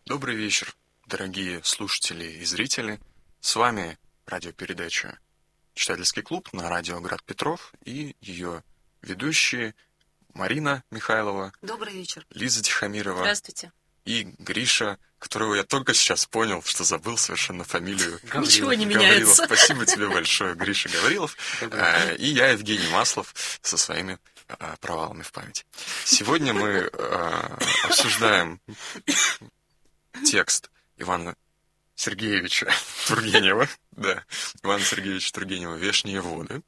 Добрый вечер, дорогие слушатели и зрители. С вами радиопередача «Читательский клуб» на радио «Град Петров» и ее ведущие Марина Михайлова. Добрый вечер. Лиза Тихомирова. Здравствуйте. И Гриша, которого я только сейчас понял, что забыл совершенно фамилию. Ничего не Гаврилов. меняется. Спасибо тебе большое, Гриша Гаврилов. И я, Евгений Маслов, со своими провалами в памяти. Сегодня мы обсуждаем текст Ивана Сергеевича Тургенева. Да, Ивана Сергеевича Тургенева «Вешние воды».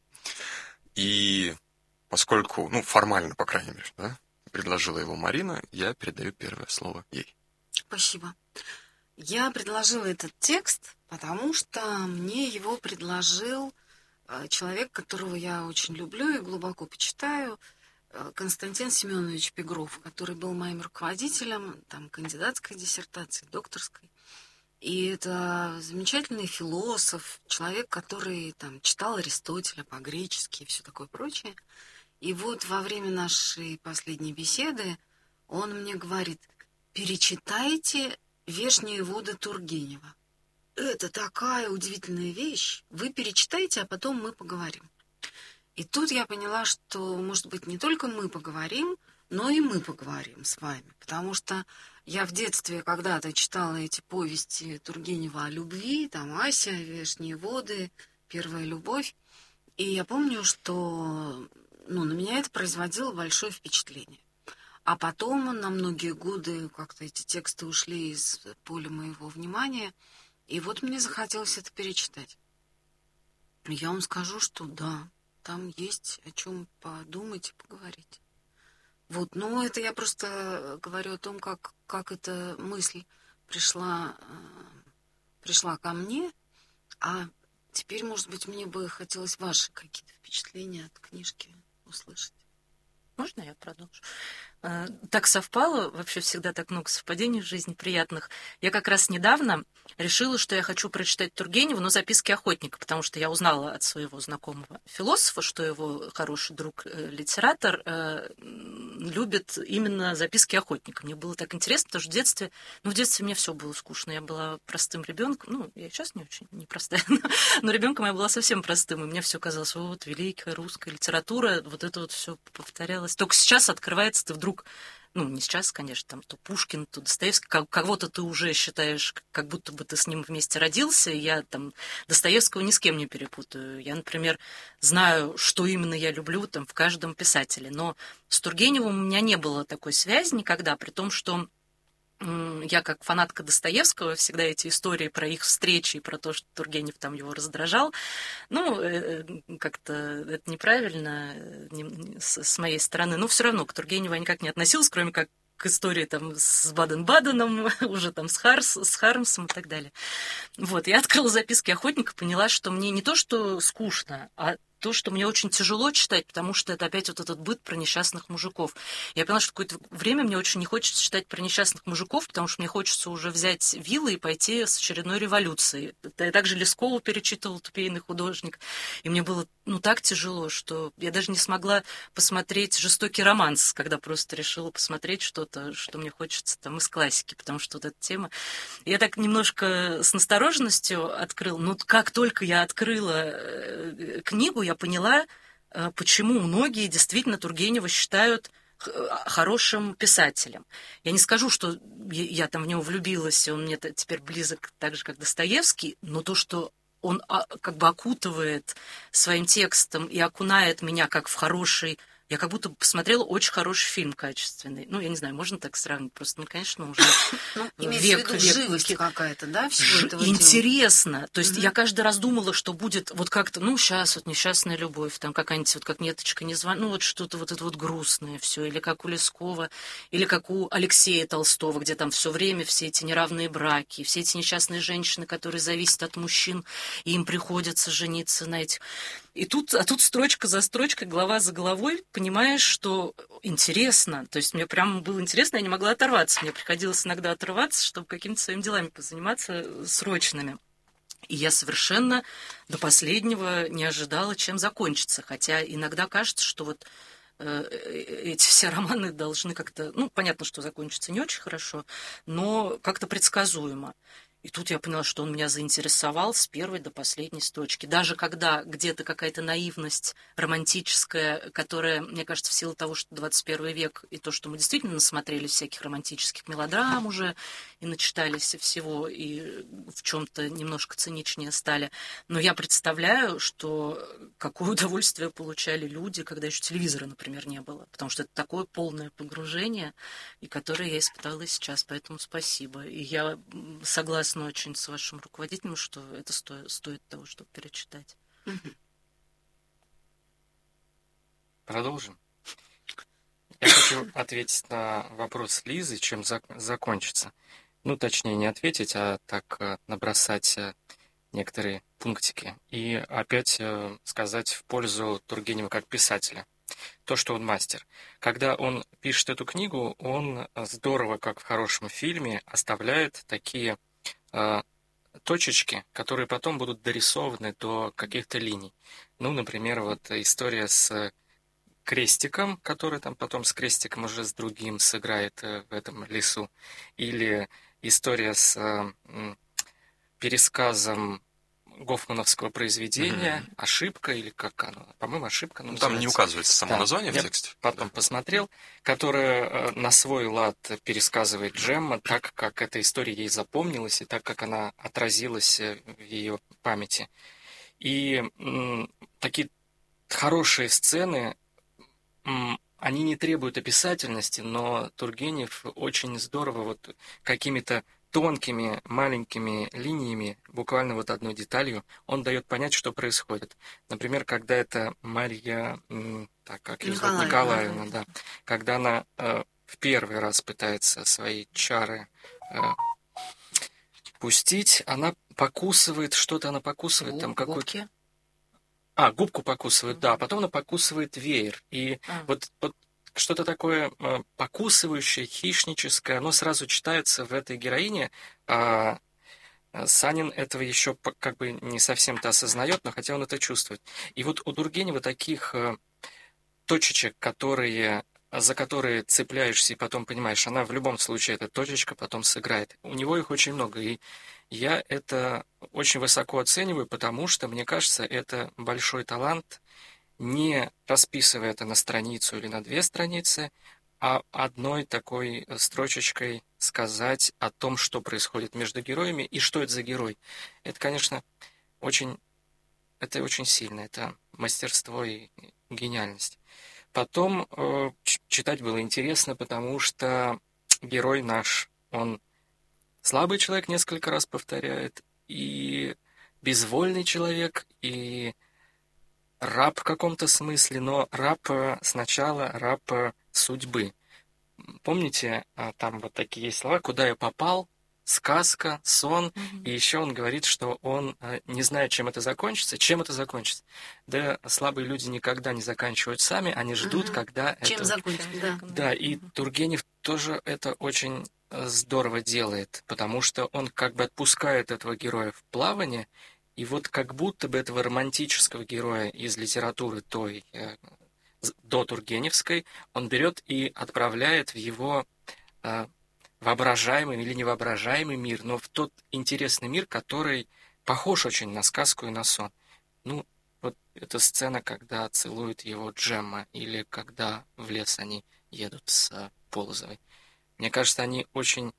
И поскольку, формально, по крайней мере, да, предложила его Марина, я передаю первое слово ей. Спасибо. Я предложила этот текст, потому что мне его предложил человек, которого я очень люблю и глубоко почитаю, Константин Семенович Пегров, который был моим руководителем, кандидатской диссертации, докторской. И это замечательный философ, человек, который читал Аристотеля по-гречески и все такое прочее. И вот во время нашей последней беседы он мне говорит: перечитайте «Вешние воды» Тургенева. Это такая удивительная вещь. Вы перечитайте, а потом мы поговорим. И тут я поняла, что, может быть, не только мы поговорим, но и мы поговорим с вами. Потому что я в детстве когда-то читала эти повести Тургенева о любви, Ася, «Вешние воды», «Первая любовь». И я помню, что на меня это производило большое впечатление. А потом на многие годы как-то эти тексты ушли из поля моего внимания, и вот мне захотелось это перечитать. Я вам скажу, что да, там есть о чем подумать и поговорить. Это я просто говорю о том, как эта мысль пришла ко мне, а теперь, может быть, мне бы хотелось ваши какие-то впечатления от книжки услышать. Можно я продолжу? Так совпало, вообще всегда так много совпадений в жизни приятных. Я как раз недавно решила, что я хочу прочитать Тургенева, но «Записки охотника», потому что я узнала от своего знакомого философа, что его хороший друг, литератор, любит именно «Записки охотника». Мне было так интересно, потому что в детстве мне все было скучно. Я была простым ребенком, я сейчас не очень непростая, но ребенком я была совсем простым, и мне все казалось: вот великая русская литература, вот это вот все повторялось. Только сейчас открывается, ты вдруг, не сейчас, конечно, то Пушкин, то Достоевский, кого-то ты уже считаешь, как будто бы ты с ним вместе родился, и я Достоевского ни с кем не перепутаю. Я, например, знаю, что именно я люблю в каждом писателе, но с Тургеневым у меня не было такой связи никогда, при том, что я, как фанатка Достоевского, всегда эти истории про их встречи и про то, что Тургенев его раздражал, как-то это неправильно с моей стороны, но все равно к Тургеневу я никак не относилась, кроме как к истории с Баден-Баденом, уже с Хармсом и так далее. Я открыла «Записки охотника», поняла, что мне не то, что скучно, а то, что мне очень тяжело читать, потому что это опять вот этот быт про несчастных мужиков. Я поняла, что какое-то время мне очень не хочется читать про несчастных мужиков, потому что мне хочется уже взять вилы и пойти с очередной революцией. Я также Лескову перечитывала «Тупейный художник», и мне было так тяжело, что я даже не смогла посмотреть «Жестокий романс», когда просто решила посмотреть что-то, что мне хочется из классики, потому что вот эта тема. Я так немножко с настороженностью открыла, как только я открыла книгу, я поняла, почему многие действительно Тургенева считают хорошим писателем. Я не скажу, что я в него влюбилась, и он мне теперь близок так же, как Достоевский, но то, что он окутывает своим текстом и окунает меня как в хороший... Я как будто посмотрела очень хороший фильм качественный. Я не знаю, можно так сравнить? Просто, конечно, уже имеется в виду живость какая-то, да, всего этого интересно. дела. То есть я каждый раз думала, что будет как-то, сейчас несчастная любовь, какая-нибудь как «Неточка не звонит», что-то это грустное все, или как у Лескова, или как у Алексея Толстого, где все время все эти неравные браки, все эти несчастные женщины, которые зависят от мужчин, и им приходится жениться на этих... И тут строчка за строчкой, глава за главой, понимаешь, что интересно. То есть мне прям было интересно, я не могла оторваться. Мне приходилось иногда отрываться, чтобы какими-то своими делами позаниматься срочными. И я совершенно до последнего не ожидала, чем закончится. Хотя иногда кажется, что эти все романы должны как-то... Ну, понятно, что закончатся не очень хорошо, но как-то предсказуемо. И тут я поняла, что он меня заинтересовал с первой до последней строчки. Даже когда где-то какая-то наивность романтическая, которая, мне кажется, в силу того, что 21 век, и то, что мы действительно насмотрелись всяких романтических мелодрам уже, и начитались всего, и в чем-то немножко циничнее стали. Но я представляю, что какое удовольствие получали люди, когда еще телевизора, например, не было. Потому что это такое полное погружение, и которое я испытала сейчас. Поэтому спасибо. И я согласна очень с вашим руководителем, что это стоит того, чтобы перечитать. Продолжим. Я хочу ответить на вопрос Лизы, чем закончится. Ну, точнее, не ответить, а так набросать некоторые пунктики. И опять сказать в пользу Тургенева как писателя. То, что он мастер. Когда он пишет эту книгу, он здорово, как в хорошем фильме, оставляет такие точечки, которые потом будут дорисованы до каких-то линий. Ну, например, вот история с крестиком, который там потом с крестиком уже с другим сыграет в этом лесу. Или история с пересказом гофмановского произведения «Ошибка» или как оно? По-моему, «Ошибка». Ну, там не указывается само название в тексте. Потом посмотрел, которое на свой лад пересказывает Джемма, так как эта история ей запомнилась и так как она отразилась в ее памяти. И такие хорошие сцены, они не требуют описательности, но Тургенев очень здорово вот какими-то тонкими, маленькими линиями, буквально вот одной деталью, он дает понять, что происходит. Например, когда это Марья, как ее зовут, Николаевна, да, когда она в первый раз пытается свои чары пустить, она покусывает, что-то она покусывает, там какую-то... губку покусывает, да, потом она покусывает веер. И вот что-то такое покусывающее, хищническое, оно сразу читается в этой героине. Санин этого еще как бы не совсем-то осознает, но хотя он это чувствует. И вот у Тургенева таких точечек, за которые цепляешься и потом понимаешь, она в любом случае, эта точечка потом сыграет. У него их очень много, и я это очень высоко оцениваю, потому что, мне кажется, это большой талант, не расписывая это на страницу или на 2 страницы, а одной такой строчечкой сказать о том, что происходит между героями и что это за герой. Это, конечно, очень сильно, это мастерство и гениальность. Потом читать было интересно, потому что герой наш, он слабый человек, несколько раз повторяет, и безвольный человек, и раб в каком-то смысле, но раб сначала раб судьбы. Помните, там вот такие есть слова: «Куда я попал», «сказка», «сон», и еще он говорит, что он не знает, чем это закончится. Чем это закончится? Да, слабые люди никогда не заканчивают сами, они ждут, когда чем это... закончится, да. Да, и Тургенев тоже это очень здорово делает, потому что он как бы отпускает этого героя в плавание, и вот как будто бы этого романтического героя из литературы той до Тургеневской он берет и отправляет в его воображаемый или невоображаемый мир, но в тот интересный мир, который похож очень на сказку и на сон. Ну, вот эта сцена, когда целует его Джемма, или когда в лес они едут с Полозовой. Мне кажется, они очень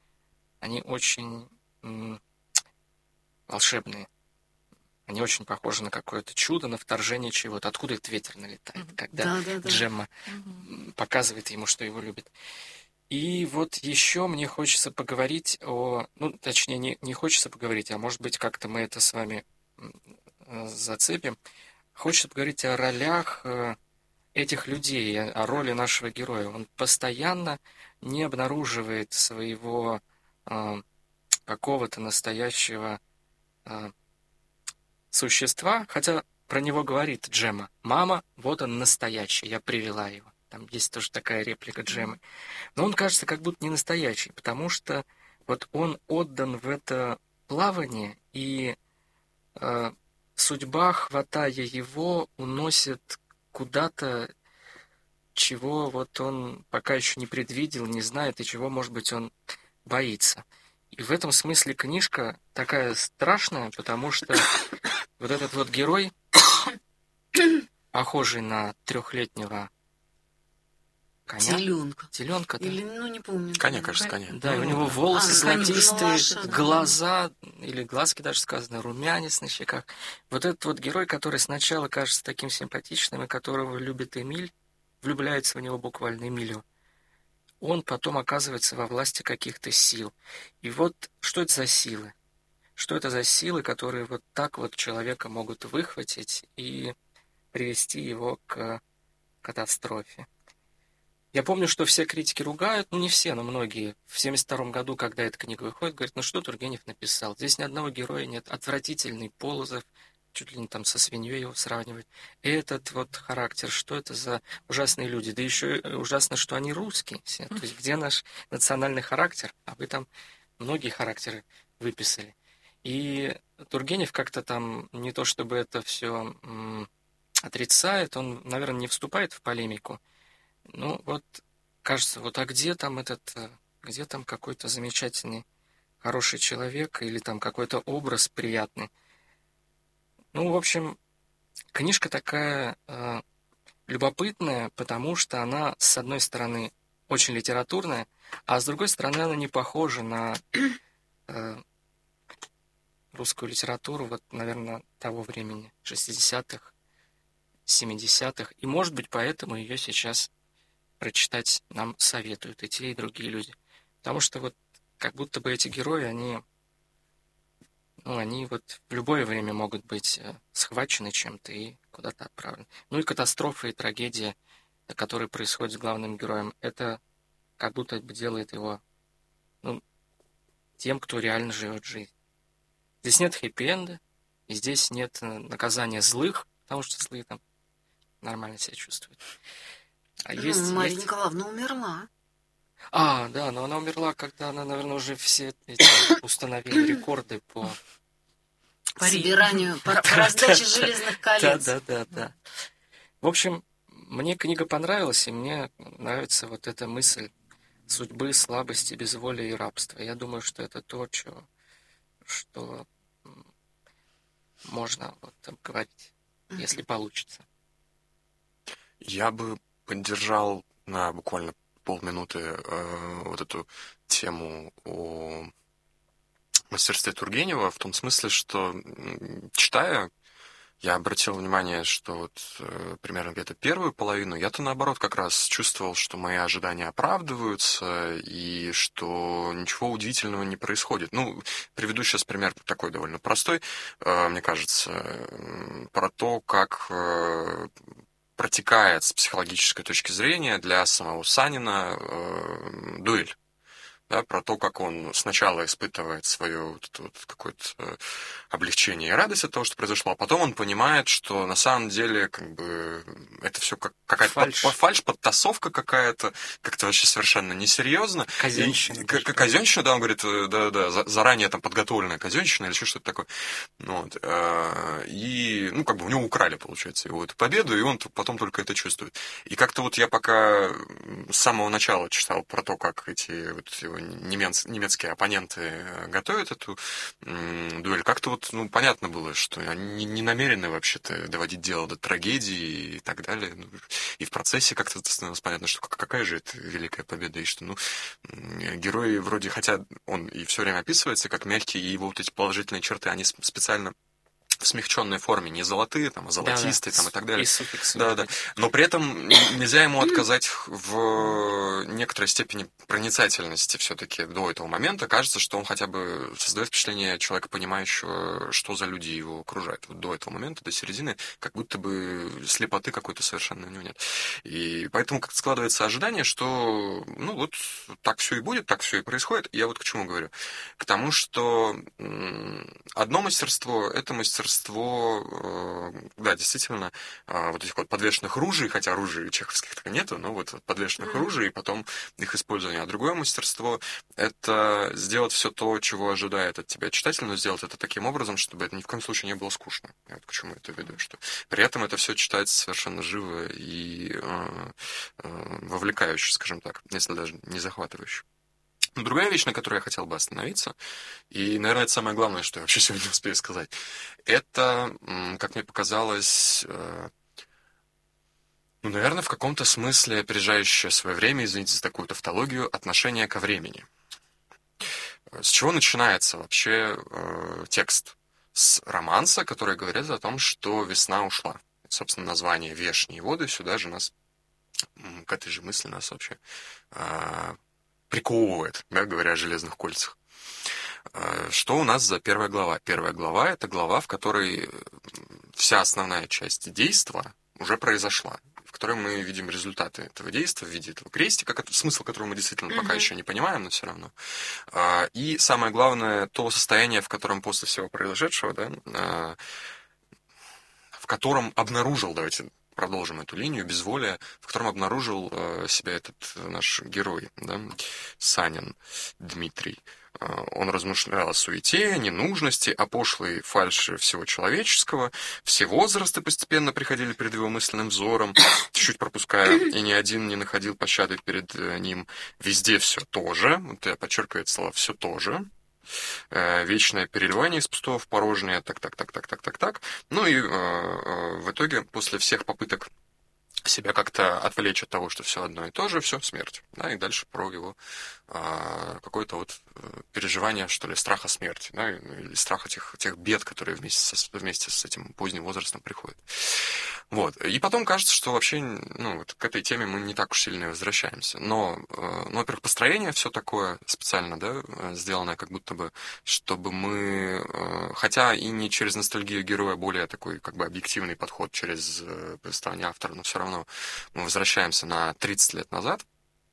волшебные. Они очень похожи на какое-то чудо, на вторжение чего-то. Откуда этот ветер налетает, когда Джемма показывает ему, что его любит. И вот еще мне хочется поговорить точнее, не хочется поговорить, а может быть, как-то мы это с вами зацепим. Хочется поговорить о ролях этих людей, о роли нашего героя. Он постоянно не обнаруживает своего какого-то настоящего существа, хотя про него говорит Джемма: «Мама, вот он настоящий, я привела его». Там есть тоже такая реплика Джеммы. Но он кажется как будто не настоящий, потому что вот он отдан в это плавание, и судьба, хватая его, уносит куда-то чего вот он пока еще не предвидел, не знает, и чего, может быть, он боится. И в этом смысле книжка такая страшная, потому что вот этот вот герой, похожий на 3-летнего коня. Теленка, да. Или, не помню. Коня, кажется, коня. Да, и у него волосы золотистые, лаша, да. глаза, или глазки даже сказано, румянец на щеках. Вот этот вот герой, который сначала кажется таким симпатичным, и которого любит Эмиль, влюбляется в него буквально Эмилио, он потом оказывается во власти каких-то сил. И вот что это за силы? Что это за силы, которые вот так вот человека могут выхватить и привести его к катастрофе? Я помню, что все критики ругают, не все, но многие. В 1972 году, когда эта книга выходит, говорят, что Тургенев написал? Здесь ни одного героя нет. Отвратительный Полозов, чуть ли не там со свиньей его сравнивать. Этот вот характер, что это за ужасные люди? Да еще ужасно, что они русские все. То есть где наш национальный характер? А вы там многие характеры выписали. И Тургенев как-то там не то чтобы это все отрицает, он, наверное, не вступает в полемику. Ну, вот, кажется, вот, а где там где там какой-то замечательный, хороший человек или там какой-то образ приятный? Ну, в общем, книжка такая любопытная, потому что она, с одной стороны, очень литературная, а с другой стороны, она не похожа на русскую литературу, вот, наверное, того времени, 60-х, 70-х, и, может быть, поэтому ее сейчас прочитать нам советуют и те, и другие люди. Потому что вот как будто бы эти герои, они вот в любое время могут быть схвачены чем-то и куда-то отправлены. Ну и катастрофа и трагедия, которые происходят с главным героем, это как будто бы делает его тем, кто реально живет жизнь. Здесь нет хэппи-энда, и здесь нет наказания злых, потому что злые там нормально себя чувствуют. А Марья Николаевна умерла. Да, но она умерла, когда она, наверное, уже все эти установили рекорды по собиранию, по раздаче железных колец. Да. В общем, мне книга понравилась, и мне нравится вот эта мысль судьбы, слабости, безволия и рабства. Я думаю, что это то, что можно вот говорить, если получится. Я бы поддержал на буквально полминуты вот эту тему о мастерстве Тургенева в том смысле, что, читая, я обратил внимание, что вот примерно где-то первую половину я-то наоборот как раз чувствовал, что мои ожидания оправдываются и что ничего удивительного не происходит. Приведу сейчас пример такой довольно простой, мне кажется, про то, как протекает с психологической точки зрения для самого Санина дуэль. Да, про то, как он сначала испытывает свое какое-то облегчение и радость от того, что произошло, а потом он понимает, что на самом деле это все какая-то фальшь, подтасовка какая-то, как-то вообще совершенно несерьезно. Казенщина. Казенщина, да, он говорит, заранее там подготовленная казенщина или еще что-то такое. И, у него украли, получается, его эту победу, и он потом только это чувствует. И как-то вот я пока с самого начала читал про то, как эти вот его немецкие оппоненты готовят эту дуэль, как-то вот, понятно было, что они не намерены вообще-то доводить дело до трагедии и так далее. И в процессе как-то становилось понятно, что какая же это великая победа, и что, герои вроде, хотя он и все время описывается как мягкий, и его вот эти положительные черты, они специально в смягченной форме, не золотые, а золотистые, и так далее. Да. Но при этом нельзя ему отказать в некоторой степени проницательности все-таки до этого момента. Кажется, что он хотя бы создает впечатление человека, понимающего, что за люди его окружают. Вот до этого момента, до середины, как будто бы слепоты какой-то совершенно у него нет. И поэтому как-то складывается ожидание, что вот так все и будет, так все и происходит. И я вот к чему говорю. К тому, что одно мастерство — это мастерство мастерство, да, действительно, вот этих вот подвешенных ружей, хотя ружей чеховских-то нету, но вот подвешенных ружей, и потом их использование. А другое мастерство — это сделать все то, чего ожидает от тебя читатель, но сделать это таким образом, чтобы это ни в коем случае не было скучно. Я вот к чему это веду, что при этом это все читается совершенно живо и вовлекающе, скажем так, если даже не захватывающе. Другая вещь, на которой я хотел бы остановиться, и, наверное, это самое главное, что я вообще сегодня успею сказать, это, как мне показалось, наверное, в каком-то смысле опережающее свое время, извините за такую тавтологию, отношение ко времени. С чего начинается вообще текст? С романса, который говорит о том, что весна ушла. Собственно, название «Вешние воды» сюда же нас, к этой же мысли нас вообще приковывает, да, говоря о железных кольцах. Что у нас за первая глава? Первая глава — это глава, в которой вся основная часть действа уже произошла, в которой мы видим результаты этого действия в виде этого крестика, смысл которого мы действительно пока еще не понимаем, но все равно. И самое главное, то состояние, в котором после всего произошедшего, да, в котором обнаружил, давайте продолжим эту линию, безволия, в котором обнаружил себя этот наш герой, да, Санин Дмитрий. Он размышлял о суете, ненужности, о пошлой фальши всего человеческого. Все возрасты постепенно приходили перед его мысленным взором, чуть-чуть пропуская, и ни один не находил пощады перед ним. Везде все то же, вот я подчеркиваю это слово «все то же». Вечное переливание из пустого в порожнее, так. Ну и в итоге, после всех попыток себя как-то отвлечь от того, что все одно и то же, все, смерть. Да, и дальше про его какое-то вот переживание, что ли, страха смерти, да, или страха тех бед, которые вместе с этим поздним возрастом приходят. Вот. И потом кажется, что вообще, вот к этой теме мы не так уж сильно возвращаемся. Но, во-первых, построение все такое специально, да, сделанное как будто бы, чтобы мы, хотя и не через ностальгию героя, более такой как бы объективный подход через повествование автора, но все равно мы возвращаемся на 30 лет назад.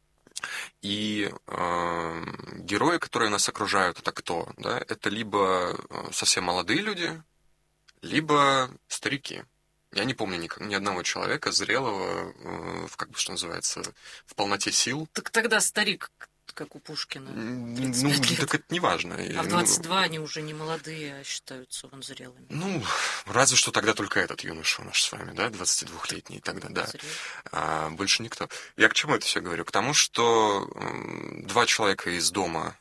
И герои, которые нас окружают, это кто? Да? Это либо совсем молодые люди, либо старики. Я не помню ни одного человека зрелого, как бы что называется, в полноте сил. Так тогда старик, как у Пушкина. Так это не важно. А в 22 они уже не молодые, а считаются вон зрелыми. Разве что тогда только этот юноша наш с вами, да, 22-летний тогда, да. Больше никто. Я к чему это все говорю? К тому, что два человека из дома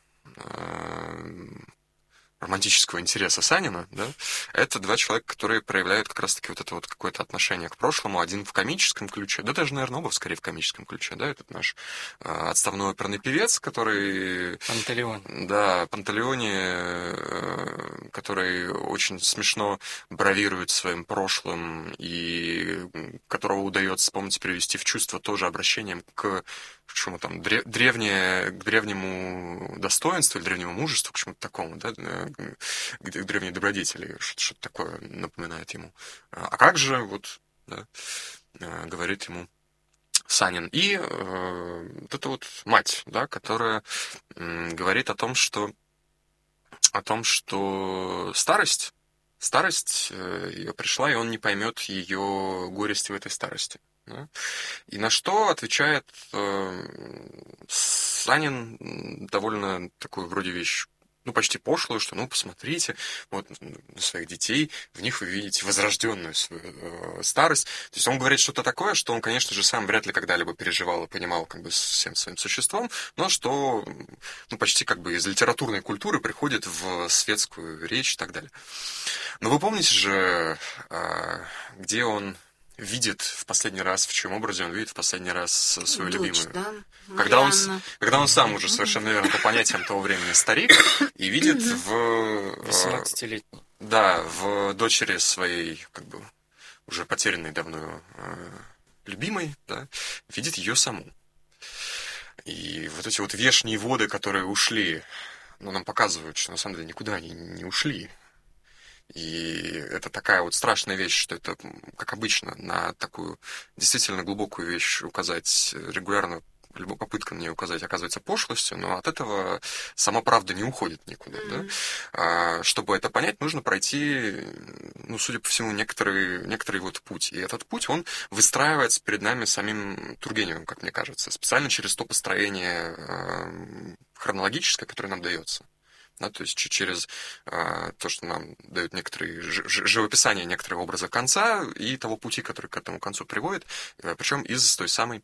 романтического интереса Санина, да, это два человека, которые проявляют как раз-таки вот это вот какое-то отношение к прошлому, один в комическом ключе, да даже, наверное, оба скорее в комическом ключе, да, этот наш отставной оперный певец, который... Пантелеон. Да, Пантелеоне, который очень смешно бравирует своим прошлым и которого удается, помните, привести в чувство тоже обращением к чему там, древнему достоинству или древнему мужеству, к чему-то такому, да, к древней добродетели, что-то такое напоминает ему. А как же, вот, да, говорит ему Санин. И вот эта вот мать, да, которая говорит о том, что старость ее пришла, и он не поймет ее горести в этой старости. Да? И на что отвечает Санин довольно такую вроде вещь, почти пошлую, что, посмотрите, вот на своих детей, в них вы видите возрожденную свою старость. То есть он говорит что-то такое, что он, конечно же, сам вряд ли когда-либо переживал и понимал как бы всем своим существом, но что почти как бы из литературной культуры приходит в светскую речь и так далее. Но вы помните же, где он видит в последний раз, в чьем образе он видит в последний раз свою любимую. Да? Когда он сам уже совершенно верно по понятиям того времени старик и видит в 18-летний. Да, в дочери своей, как бы, уже потерянной давно любимой, да, видит ее саму. И вот эти вот вешние воды, которые ушли, нам показывают, что на самом деле никуда они не ушли. И это такая вот страшная вещь, что это, как обычно, на такую действительно глубокую вещь указать регулярно любая попытка на нее указать оказывается пошлостью, но от этого сама правда не уходит никуда. Да? Чтобы это понять, нужно пройти, ну, судя по всему, некоторый вот путь. И этот путь, он выстраивается перед нами самим Тургеневым, как мне кажется, специально через то построение хронологическое, которое нам дается. Да, то есть через то, что нам дают некоторые живописания некоторого образа конца и того пути, который к этому концу приводит, причем из той самой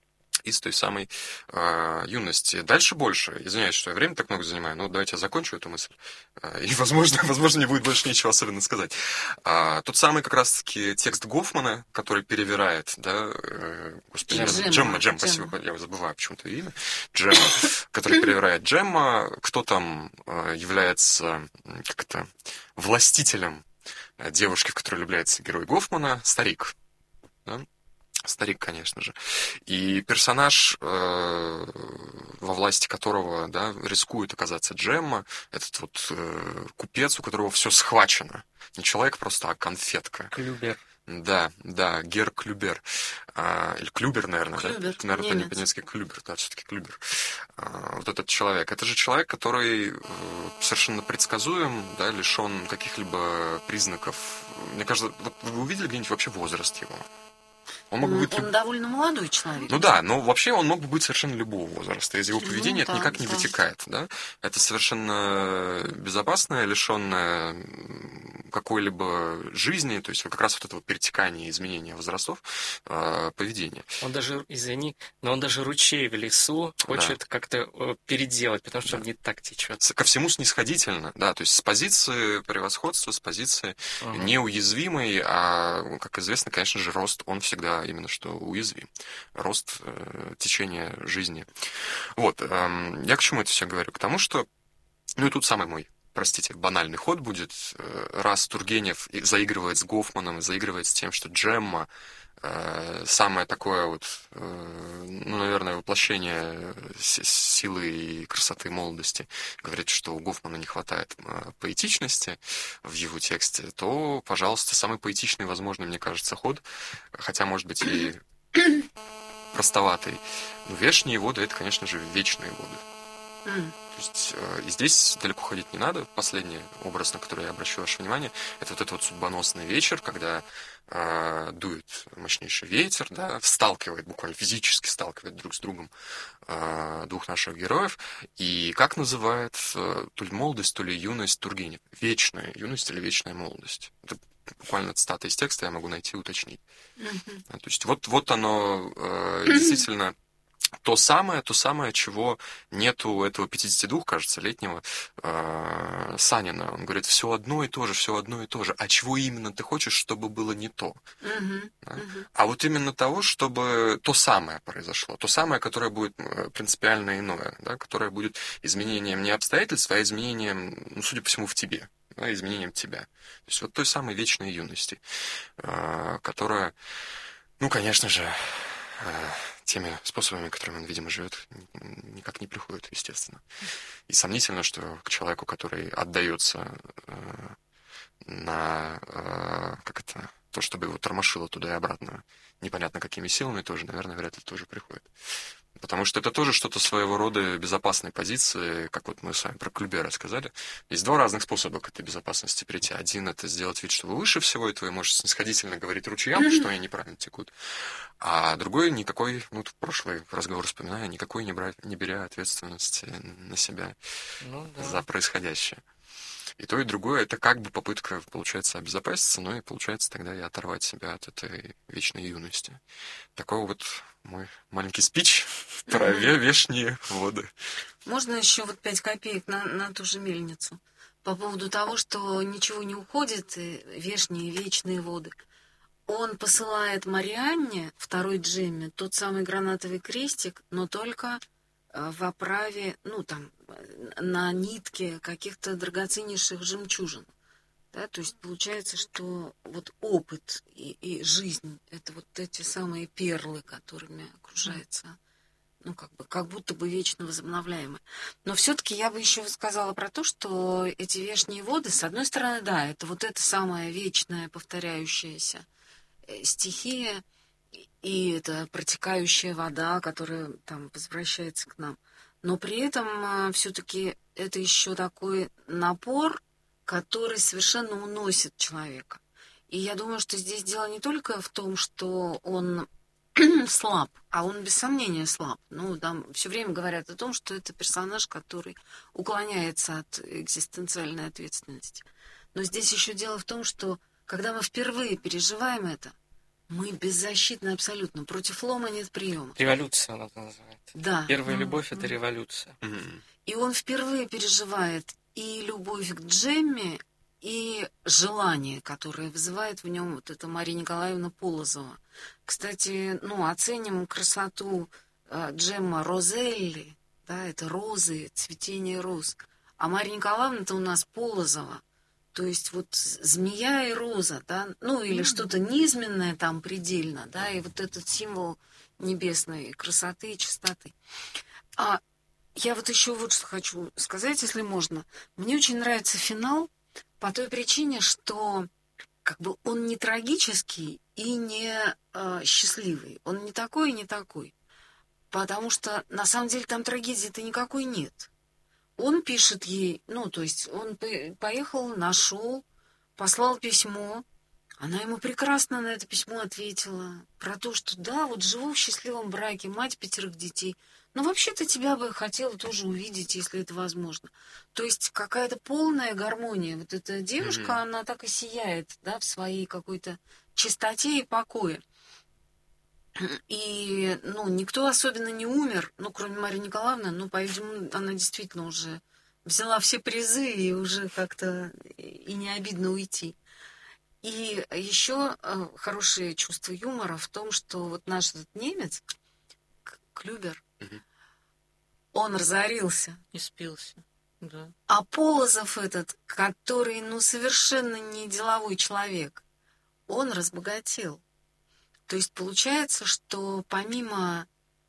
юности. Дальше больше. Извиняюсь, что я время так много занимаю, но давайте я закончу эту мысль. И, возможно, не будет больше ничего особенно сказать. Тот самый как раз-таки текст Гофмана, который перевирает, да, господи, Джемма, спасибо, я забываю почему-то ее имя, Джемма, который перевирает Джемма, кто там является как-то властителем девушки, в которой влюбляется герой Гофмана, старик. Да? Старик, конечно же. И персонаж, во власти которого, да, рискует оказаться Джемма, этот вот купец, у которого все схвачено. Не человек просто, а конфетка. Клюбер. Да, Гер Клюбер. Или Клюбер, наверное. Клюбер, да? Наверное, по-немецки Клюбер. Да, все-таки Клюбер. Вот этот человек. Это же человек, который совершенно предсказуем, да, лишен каких-либо признаков. Мне кажется, вот вы увидели где-нибудь вообще возраст его? Он довольно молодой человек. Ну да, но вообще он мог бы быть совершенно любого возраста. Из его поведения это никак не вытекает. Да? Это совершенно безопасное, лишенное какой-либо жизни, то есть как раз вот этого перетекания, изменения возрастов, поведения. Он даже, извини, но он даже ручей в лесу хочет как-то переделать, потому что он не так течет. Ко всему снисходительно, да, то есть с позиции превосходства, с позиции неуязвимой, а, как известно, конечно же, рост, он всегда именно что уязвим. Рост течения жизни. Вот, я к чему это все говорю? К тому, что, ну и тут самый мой, простите, банальный ход будет, раз Тургенев заигрывает с Гофманом, заигрывает с тем, что Джемма самое такое вот, ну, наверное, воплощение силы и красоты молодости, говорит, что у Гофмана не хватает поэтичности в его тексте, то, пожалуйста, самый поэтичный, возможно, мне кажется, ход, хотя, может быть, и простоватый. Но вешние воды — это, конечно же, вечные воды. То есть и здесь далеко ходить не надо. Последний образ, на который я обращу ваше внимание, это вот этот вот судьбоносный вечер, когда дует мощнейший ветер, да, сталкивает, буквально физически сталкивает друг с другом двух наших героев. И как называет то ли молодость, то ли юность Тургенев? Вечная юность или вечная молодость? Это буквально цитата из текста, я могу найти и уточнить. То есть вот оно действительно то самое, чего нету у этого 52, кажется, летнего Санина. Он говорит, все одно и то же. А чего именно ты хочешь, чтобы было не то? Да? А вот именно того, чтобы то самое произошло. То самое, которое будет принципиально иное, да? Которое будет изменением не обстоятельств, а изменением, ну, судя по всему, в тебе. Да? Изменением тебя. То есть вот той самой вечной юности, которая, ну, конечно же, теми способами, которыми он, видимо, живет, никак не приходит, естественно. И сомнительно, что к человеку, который отдается на то, чтобы его тормошило туда и обратно, непонятно какими силами, тоже, наверное, вряд ли тоже приходит. Потому что это тоже что-то своего рода безопасной позиции, как вот мы с вами про Клюбера сказали. Есть два разных способа к этой безопасности прийти. Один — это сделать вид, что вы выше всего этого, и можете снисходительно говорить ручьям, что они неправильно текут. А другой — никакой, ну, в прошлый разговор вспоминаю, никакой не беря ответственности на себя за происходящее. И то, и другое — это как бы попытка, получается, обезопаситься, но и получается тогда и оторвать себя от этой вечной юности. Такой вот мой маленький спич про вешние воды. Можно еще вот 5 копеек на ту же мельницу? По поводу того, что ничего не уходит, и вешние, вечные воды. Он посылает Марианне, второй Джемме, тот самый гранатовый крестик, но только в оправе, ну, там, на нитке каких-то драгоценнейших жемчужин. Да, то есть получается, что вот опыт и жизнь — это вот эти самые перлы, которыми окружается, ну, как будто бы вечно возобновляемые. Но все-таки я бы еще сказала про то, что эти вешние воды, с одной стороны, да, это вот эта самая вечная повторяющаяся стихия, и это протекающая вода, которая там возвращается к нам. Но при этом все-таки это еще такой напор, который совершенно уносит человека. И я думаю, что здесь дело не только в том, что он слаб, а он без сомнения слаб. Ну, там все время говорят о том, что это персонаж, который уклоняется от экзистенциальной ответственности. Но здесь еще дело в том, что когда мы впервые переживаем это, мы беззащитны абсолютно. Против лома нет приема. Революция она это называется. Да. Первая любовь — это революция. И он впервые переживает и любовь к Джемме, и желание, которое вызывает в нем вот эта Мария Николаевна Полозова. Кстати, оценим красоту Джемма Розелли, да, это розы, цветение роз. А Мария Николаевна-то у нас Полозова. То есть вот змея и роза, да, или что-то низменное там предельно, да, и вот этот символ небесной красоты и чистоты. А я вот еще вот что хочу сказать, если можно. Мне очень нравится финал по той причине, что как бы он не трагический и не счастливый. Он не такой и не такой. Потому что на самом деле там трагедии-то никакой нет. Он пишет ей, то есть он поехал, нашел, послал письмо. Она ему прекрасно на это письмо ответила. Про то, что да, вот живу в счастливом браке, мать 5 детей. Но вообще-то тебя бы хотела тоже увидеть, если это возможно. То есть какая-то полная гармония. Вот эта девушка, она так и сияет, да, в своей какой-то чистоте и покое. И, никто особенно не умер, кроме Марии Николаевны, по-видимому, она действительно уже взяла все призы, и уже как-то и не обидно уйти. И еще хорошее чувство юмора в том, что вот наш этот немец, Клюбер, он разорился. И спился, да. А Полозов этот, который, совершенно не деловой человек, он разбогател. То есть получается, что помимо,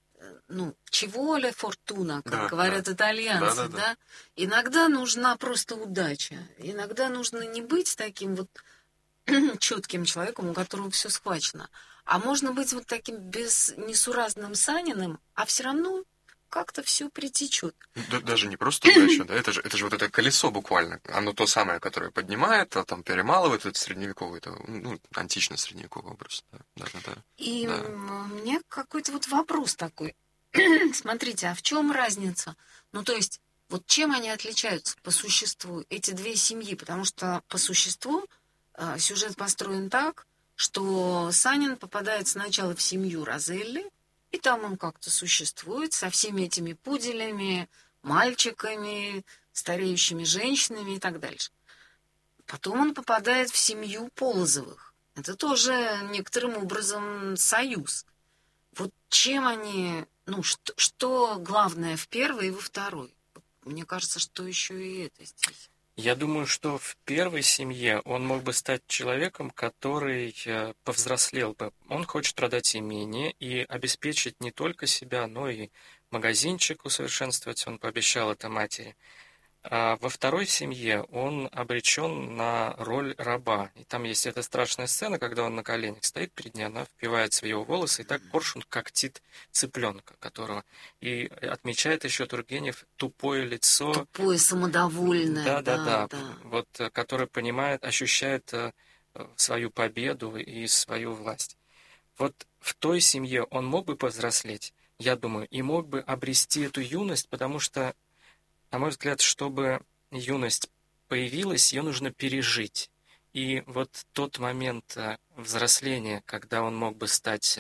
чего ля фортуна, как говорят итальянцы, да, иногда нужна просто удача. Иногда нужно не быть таким вот чутким человеком, у которого все схвачено, а можно быть вот таким несуразным Саниным, а все равно как-то все притечет. Даже не просто удача, да, это же вот это колесо буквально. Оно то самое, которое поднимает, а там перемалывает, это средневековый, это, антично-средневековый образ. Да. И мне какой-то вот вопрос такой. Смотрите, а в чем разница? То есть, вот чем они отличаются по существу, эти две семьи? Потому что по существу сюжет построен так, что Санин попадает сначала в семью Розелли, и там он как-то существует со всеми этими пуделями, мальчиками, стареющими женщинами и так дальше. Потом он попадает в семью Полозовых. Это тоже некоторым образом союз. Вот чем они, что главное в первой и во второй? Мне кажется, что еще и это здесь. Я думаю, что в первой семье он мог бы стать человеком, который повзрослел бы. Он хочет продать имение и обеспечить не только себя, но и магазинчик усовершенствовать. Он пообещал это матери. А во второй семье он обречен на роль раба. И там есть эта страшная сцена, когда он на коленях стоит перед ней, она впивается в его волосы, и так коршун когтит цыпленка, которого. И отмечает еще Тургенев тупое лицо. Тупое, самодовольное. Да. Вот, который понимает, ощущает свою победу и свою власть. Вот в той семье он мог бы повзрослеть, я думаю, и мог бы обрести эту юность, потому что, на мой взгляд, чтобы юность появилась, ее нужно пережить. И вот тот момент взросления, когда он мог бы стать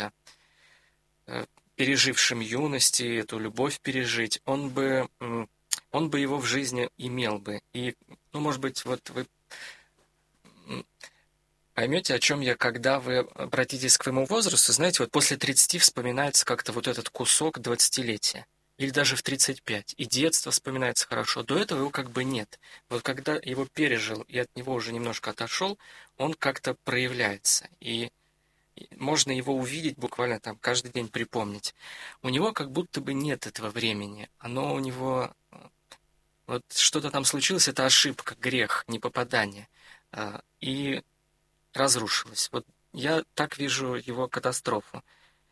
пережившим юности, эту любовь пережить, он бы его в жизни имел бы. И, может быть, вот вы поймете, о чем я, когда вы обратитесь к своему возрасту. Знаете, вот после 30 вспоминается как-то вот этот кусок 20-летия. Или даже в 35. И детство вспоминается хорошо. До этого его как бы нет. Вот когда его пережил и от него уже немножко отошел, он как-то проявляется. И можно его увидеть буквально там каждый день, припомнить. У него как будто бы нет этого времени. Оно у него... Вот что-то там случилось, это ошибка, грех, непопадание. И разрушилось. Вот я так вижу его катастрофу.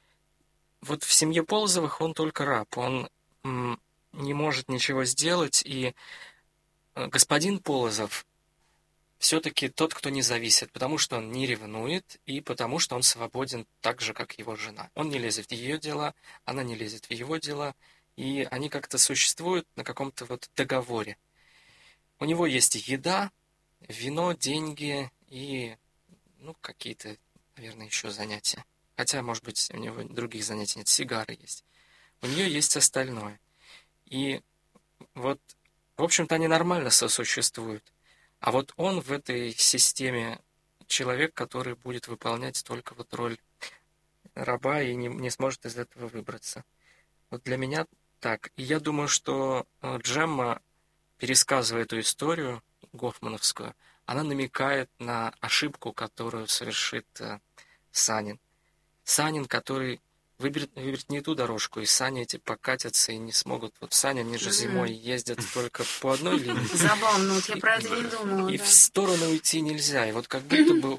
вот в семье Полозовых он только раб, он не может ничего сделать, и господин Полозов все-таки тот, кто не зависит, потому что он не ревнует и потому что он свободен так же, как его жена. Он не лезет в ее дела, она не лезет в его дела, и они как-то существуют на каком-то вот договоре. У него есть еда, вино, деньги и, ну, какие-то, наверное, еще занятия. Хотя, может быть, у него других занятий нет, сигары есть. У нее есть остальное. И вот, в общем-то, они нормально сосуществуют. А вот он в этой системе человек, который будет выполнять только вот роль раба и не сможет из этого выбраться. Вот для меня так. И я думаю, что Джемма, пересказывая эту историю гофмановскую, она намекает на ошибку, которую совершит Санин. Санин, который выберет не ту дорожку, и сани эти покатятся и не смогут. Вот сани, они же зимой ездят только по одной линии. Забавно, вот я про это не думала. И в сторону уйти нельзя. И вот как будто бы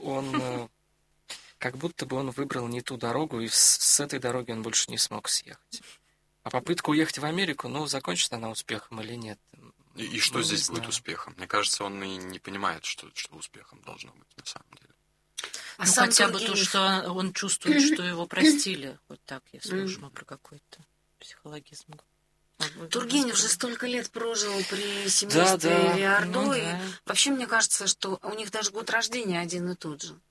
он выбрал не ту дорогу, и с этой дороги он больше не смог съехать. А попытка уехать в Америку, ну, закончится она успехом или нет? И что здесь будет успехом? Мне кажется, он и не понимает, что успехом должно быть на самом деле. А ну, хотя бы то, что он чувствует, что его простили. Вот так я слышу про какой-то психологизм. Тургенев же столько лет прожил при семействе Виардо. Вообще, мне кажется, что у них даже год рождения один и тот же.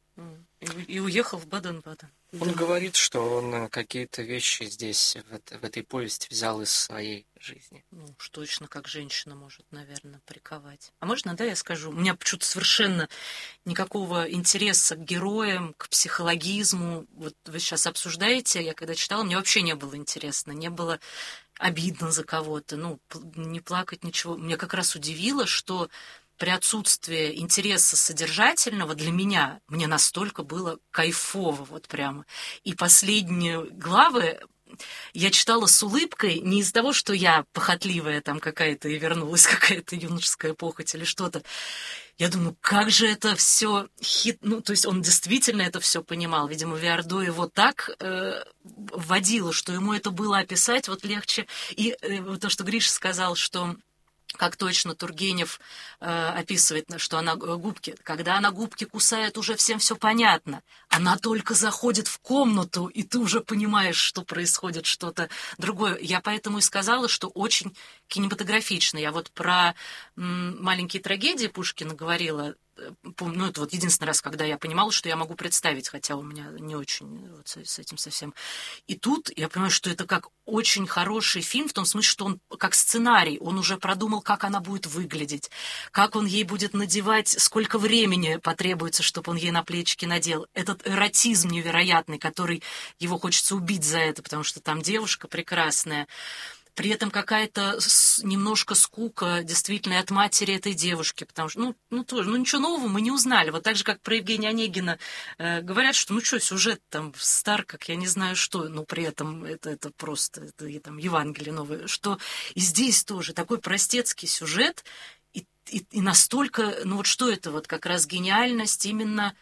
И уехал в Баден-Баден. Он говорит, что он какие-то вещи здесь, в этой повести, взял из своей жизни. Ну, уж точно, как женщина может, наверное, приковать. А можно, да, я скажу? У меня почему-то совершенно никакого интереса к героям, к психологизму. Вот вы сейчас обсуждаете, я когда читала, мне вообще не было интересно, не было обидно за кого-то, ну, не плакать, ничего. Меня как раз удивило, что при отсутствии интереса содержательного для меня, мне настолько было кайфово, вот прямо. И последние главы я читала с улыбкой не из-за того, что я похотливая там какая-то и вернулась какая-то юношеская похоть или что-то. Я думаю, как же это все ну, то есть он действительно это все понимал. Видимо, Виардо его так вводило, что ему это было описать вот легче. И то, что Гриша сказал, что как точно Тургенев описывает, что она губки. Когда она губки кусает, уже всем все понятно. Она только заходит в комнату, и ты уже понимаешь, что происходит что-то другое. Я поэтому и сказала, что очень кинематографично. Я вот про маленькие трагедии Пушкина говорила. Ну, это вот единственный раз, когда я понимала, что я могу представить, хотя у меня не очень вот с этим совсем. И тут я понимаю, что это как очень хороший фильм, в том смысле, что он как сценарий, он уже продумал, как она будет выглядеть, как он ей будет надевать, сколько времени потребуется, чтобы он ей на плечики надел. Этот эротизм невероятный, который его хочется убить за это, потому что там девушка прекрасная. При этом какая-то немножко скука действительно от матери этой девушки, потому что, тоже, ничего нового мы не узнали. Вот так же, как про Евгения Онегина говорят, что, сюжет там стар, как я не знаю что, но при этом это просто, это там Евангелие новое, что и здесь тоже такой простецкий сюжет, и настолько, что это вот как раз гениальность именно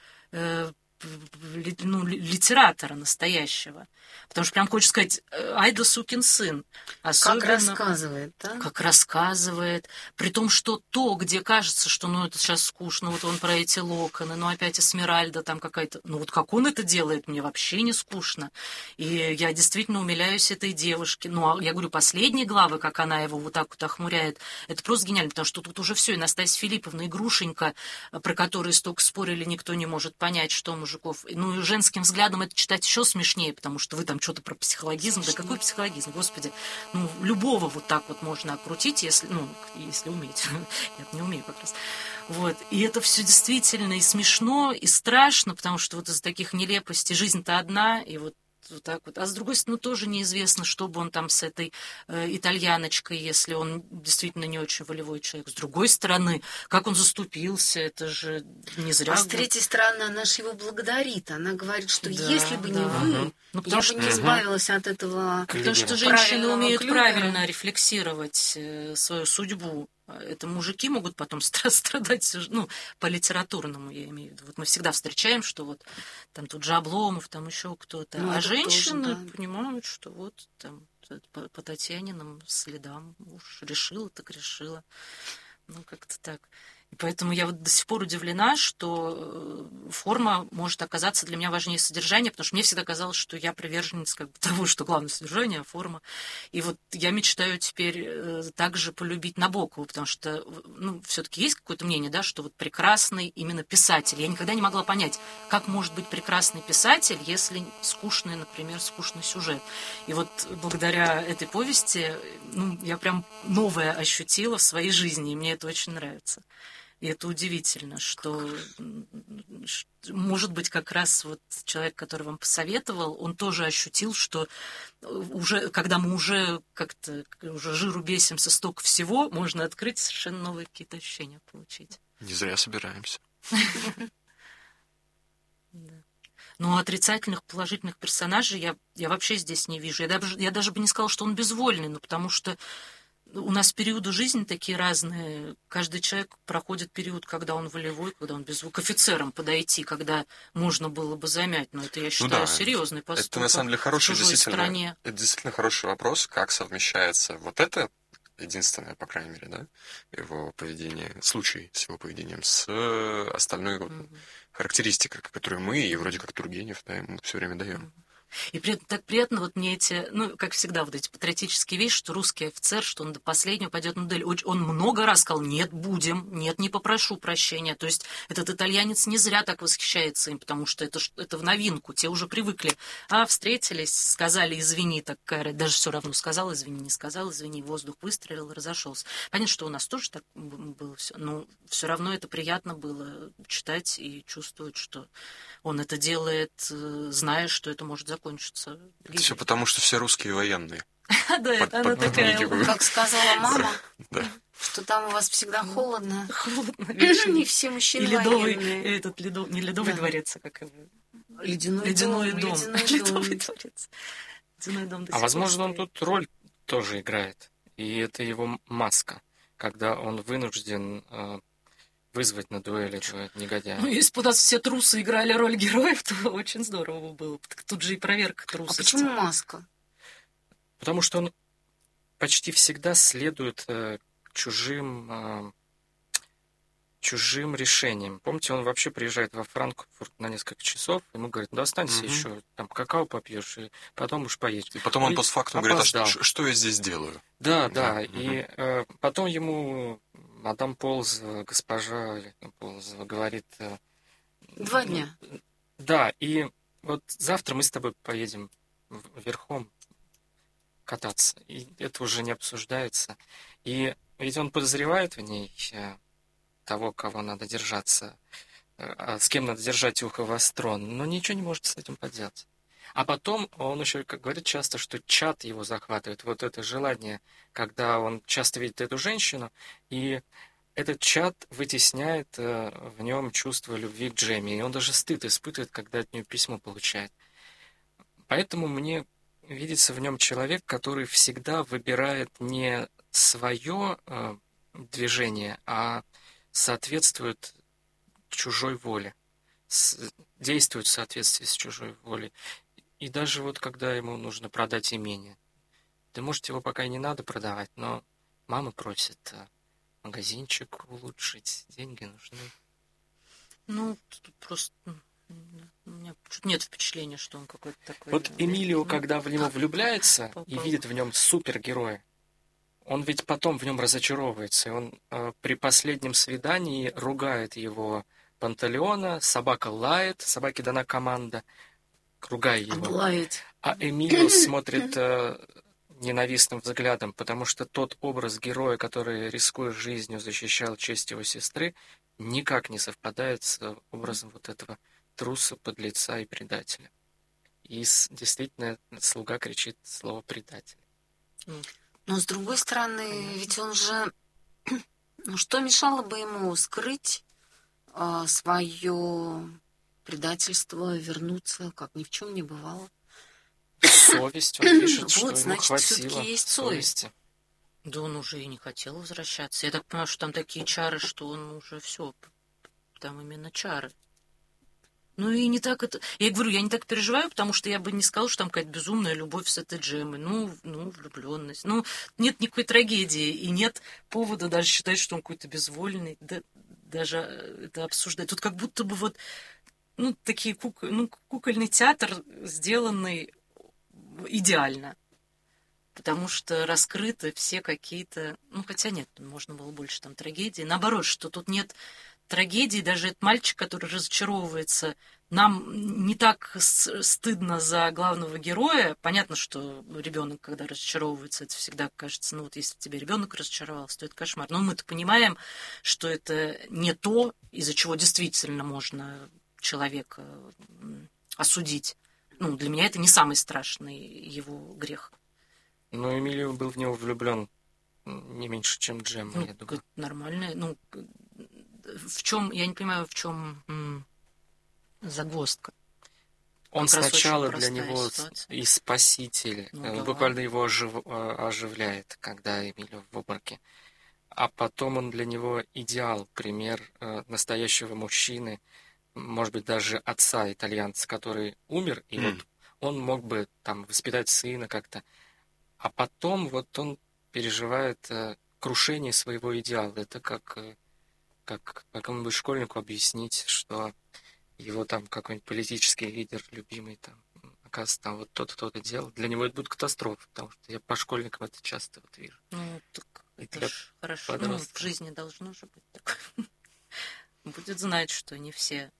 литератора настоящего. Потому что прям хочется сказать, ай да сукин сын. Особенно, как рассказывает, да? Как рассказывает. При том, что где кажется, что это сейчас скучно, вот он про эти локоны, опять Эсмеральда там какая-то. Вот как он это делает, мне вообще не скучно. И я действительно умиляюсь этой девушке. Я говорю, последние главы, как она его вот так вот охмуряет, это просто гениально, потому что тут уже все, и Настасья Филипповна, и Грушенька, про которые столько спорили, никто не может понять, что мужиков. И женским взглядом это читать еще смешнее, потому что вы там что-то про психологизм. Да какой психологизм, господи. Любого вот так вот можно окрутить, если уметь. Я не умею как раз. Вот. И это все действительно и смешно, и страшно, потому что вот из-за таких нелепостей жизнь-то одна, и вот так вот. А с другой стороны, тоже неизвестно, что бы он там с этой итальяночкой, если он действительно не очень волевой человек. С другой стороны, как он заступился, это же не зря. А с третьей стороны, она же его благодарит. Она говорит, что если бы не вы, я бы не избавилась от этого. Потому что женщины умеют правильно рефлексировать свою судьбу. Это мужики могут потом страдать, ну, по-литературному, я имею в виду. Вот мы всегда встречаем, что вот там тут же Обломов, там еще кто-то. Ну, а это женщины тоже, да. понимают, что вот там по Татьяниным следам уж решила, так решила. Ну, как-то так. И поэтому я вот до сих пор удивлена, что форма может оказаться для меня важнее содержания, потому что мне всегда казалось, что я приверженец как бы того, что главное содержание, а форма. И вот я мечтаю теперь также полюбить Набокову, потому что, ну, все-таки есть какое-то мнение, да, что вот прекрасный именно писатель. Я никогда не могла понять, как может быть прекрасный писатель, если скучный, например, скучный сюжет. И вот благодаря этой повести, ну, я прям новое ощутила в своей жизни, и мне это очень нравится. И это удивительно, что, может быть, как раз вот человек, который вам посоветовал, он тоже ощутил, что уже, когда мы уже как-то уже жиру бесимся, столько всего, можно открыть совершенно новые какие-то ощущения получить. Не зря собираемся. Но отрицательных, положительных персонажей я вообще здесь не вижу. Я даже бы не сказала, что он безвольный, но потому что у нас периоды жизни такие разные. Каждый человек проходит период, когда он волевой, когда он безвольный. К офицерам подойти, когда можно было бы замять. Но это, я считаю, серьезный поступок. Это, на самом деле, хороший, в чужой стране. Это действительно хороший вопрос, как совмещается вот это, единственное, по крайней мере, да, его поведение, случай с его поведением, с остальной вот характеристикой, которую мы, и вроде как Тургенев, да, ему все время даем. И при этом так приятно вот мне эти, ну, как всегда, вот эти патриотические вещи, что русский офицер, что он до последнего пойдет на дуэль. Он много раз сказал: нет, будем, нет, не попрошу прощения. То есть этот итальянец не зря так восхищается им, потому что это в новинку, те уже привыкли. Встретились, сказали извини, так даже все равно сказал извини, не сказал извини, воздух выстрелил, разошелся. Понятно, что у нас тоже так было все, но все равно это приятно было читать и чувствовать, что он это делает, зная, что это может закончиться. Это все потому, что все русские военные. Да, она такая. Как сказала мама, что там у вас всегда холодно. Не все мужчины военные. Этот не ледовый дворец, а как его? Ледяной дом. Ледяной дворец. Ледяной дом. А возможно, он тут роль тоже играет. И это его маска, когда он вынужден вызвать на дуэль этого негодяя. Ну, если бы у нас все трусы играли роль героев, то очень здорово было. Тут же и проверка трусости. А почему маска? Потому что он почти всегда следует чужим решениям. Помните, он вообще приезжает во Франкфурт на несколько часов, ему говорят: да останься еще, там какао попьешь, и потом уж поедешь. И потом он постфактум говорит: что я здесь делаю? Да. И потом ему мадам Ползова, госпожа Ползова говорит: 2 дня. Да, и вот завтра мы с тобой поедем верхом кататься. И это уже не обсуждается. И ведь он подозревает в ней того, кого надо держаться, с кем надо держать ухо востро, но ничего не может с этим поделать. А потом он еще, как говорит часто, что чад его захватывает. Вот это желание, когда он часто видит эту женщину, и этот чад вытесняет в нем чувство любви к Джемме. И он даже стыд испытывает, когда от нее письмо получает. Поэтому мне видится в нем человек, который всегда выбирает не свое движение, а соответствует чужой воле, действует в соответствии с чужой волей. И даже вот когда ему нужно продать имение, да, может, его пока и не надо продавать, но мама просит магазинчик улучшить, деньги нужны. Ну, тут просто у меня нет впечатления, что он какой-то такой. Вот Эмилио, когда в него влюбляется и видит в нем супергероя, он ведь потом в нем разочаровывается. И он при последнем свидании ругает его Панталеона, собака лает, собаке дана команда, ругай его. Лает. А Эмилио смотрит ненавистным взглядом, потому что тот образ героя, который, рискуя жизнью, защищал честь его сестры, никак не совпадает с образом вот этого труса, подлеца и предателя. И действительно слуга кричит слово «предатель». Но с другой стороны, ведь он же... Ну, что мешало бы ему скрыть свое предательство, вернуться, как ни в чем не бывало? Совесть, он пишет, что Вот, ему значит, хватило все-таки есть совести. Да он уже и не хотел возвращаться. Я так понимаю, что там такие чары, что он уже все, там именно чары. Ну и не так это... Я говорю, я не так переживаю, потому что я бы не сказала, что там какая-то безумная любовь с этой Джеммой. Ну, влюбленность. Ну, нет никакой трагедии, и нет повода даже считать, что он какой-то безвольный. Да, даже это обсуждать. Тут как будто бы вот, ну, такие кукольный театр, сделанный идеально. Потому что раскрыты все какие-то... Ну, хотя нет, можно было больше там трагедии. Наоборот, что тут нет трагедии. Даже этот мальчик, который разочаровывается, нам не так стыдно за главного героя. Понятно, что ребенок, когда разочаровывается, это всегда кажется, ну вот если тебе ребенок разочаровался, то это кошмар. Но мы-то понимаем, что это не то, из-за чего действительно можно человека осудить. Ну, для меня это не самый страшный его грех. Но Эмилио был в него влюблен не меньше, чем Джемма, Ну, я думаю. нормально. Ну, в чем, я не понимаю, в чем загвоздка. Он как раз сначала очень для простая него ситуация. и спаситель, Ну, да. буквально его оживляет, когда Эмилио в обмороке. А потом он для него идеал, пример настоящего мужчины, может быть, даже отца итальянца, который умер, и вот он мог бы там воспитать сына как-то. А потом вот он переживает крушение своего идеала. Это как какому-нибудь школьнику объяснить, что его там какой-нибудь политический лидер, любимый там, оказывается, там вот то-то делал. Для него это будет катастрофа, потому что я по школьникам это часто вот вижу. Ну, так И это для ж хорошо. Ну, подростка. в жизни должно же быть такое. Будет знать, что не все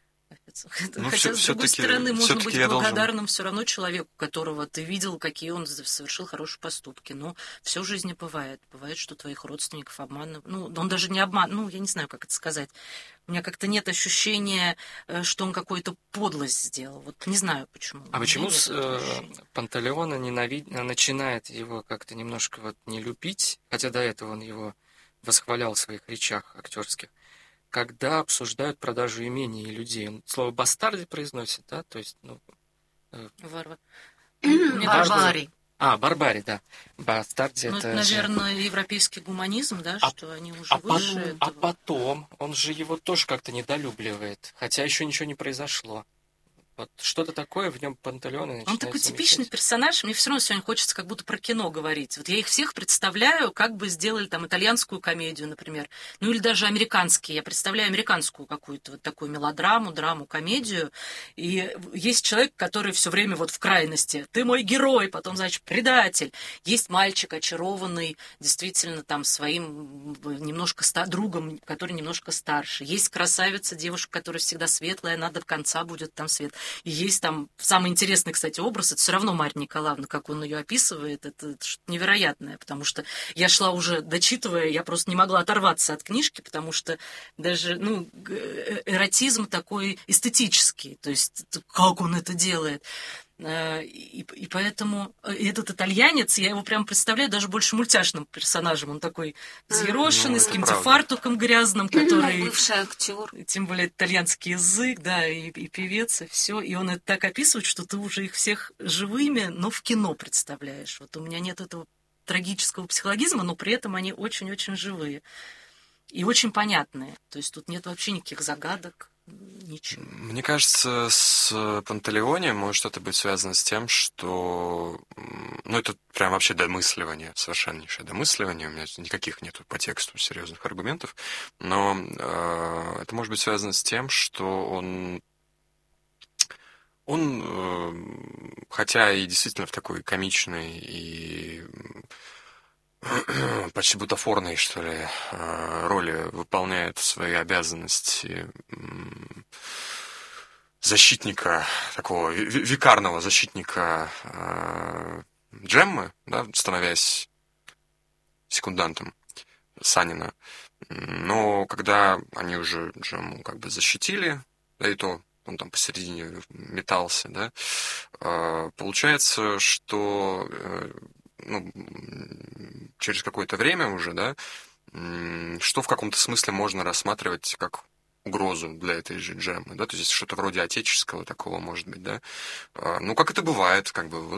Ну, Хотя, с другой всё-таки- стороны, можно всё-таки быть я должен- благодарным все равно человеку, которого ты видел, какие он совершил хорошие поступки. Но все в жизни бывает. Бывает, что твоих родственников обманывают. Ну, он даже не обман... Ну, я не знаю, как это сказать. У меня как-то нет ощущения, что он какую-то подлость сделал. Вот не знаю, почему. А У меня почему нет этого ощущения. Панталеона начинает его как-то немножко вот не любить, хотя до этого он его восхвалял в своих речах актерских, когда обсуждают продажу имений и людей? Он слово «бастарди» произносит, да? То есть, ну... Варвар. Мне кажется, Барбарий. Барбарий, да. Бастарди ну, это это, же- наверное, европейский гуманизм, да, А- что они уже А выше потом, этого. он же его тоже как-то недолюбливает, хотя еще ничего не произошло. Вот что-то такое в нем Панталеона начинает Он такой типичный замечать. персонаж. Мне все равно сегодня хочется как будто про кино говорить. Вот я их всех представляю, как бы сделали там итальянскую комедию, например. Ну или даже американские. Я представляю американскую какую-то вот такую мелодраму, драму, комедию. И есть человек, который все время вот в крайности. Ты мой герой, потом, значит, предатель. Есть мальчик очарованный действительно там своим немножко другом, который немножко старше. Есть красавица, девушка, которая всегда светлая, она до конца будет там свет. И есть там самый интересный, кстати, образ, это все равно Марья Николаевна, как он ее описывает, это что-то невероятное, потому что я шла уже дочитывая, я просто не могла оторваться от книжки, потому что даже, ну, эротизм такой эстетический, то есть как он это делает. И поэтому этот итальянец, я его прям представляю даже больше мультяшным персонажем. Он такой взъерошенный, Ну, с это каким-то правда. фартуком грязным, который... Бывший актер. Тем более итальянский язык, да, и певец, и все. И он это так описывает, что ты уже их всех живыми, но в кино представляешь. Вот у меня нет этого трагического психологизма, но при этом они очень-очень живые. И очень понятные. То есть тут нет вообще никаких загадок, ничего. Мне кажется, с Панталеоне может что-то быть связано с тем, что... Ну, это прям вообще домысливание, совершеннейшее домысливание. У меня никаких нету по тексту серьезных аргументов. Но это может быть связано с тем, что он, хотя и действительно в такой комичной и почти бутафорной, что ли, роли выполняет свои обязанности защитника, такого викарного защитника Джеммы, да, становясь секундантом Санина. Но когда они уже Джемму как бы защитили, да и то он там посередине метался, да, получается, что ну, через какое-то время уже, да, что в каком-то смысле можно рассматривать как угрозу для этой же Джеммы, да, то есть что-то вроде отеческого такого, может быть, да. Ну, как это бывает, как бы,